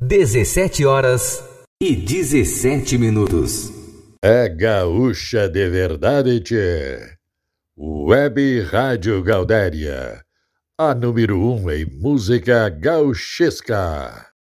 17h17. É gaúcha de verdade, tchê. Web Rádio Gaudéria, a número 1 em música gauchesca.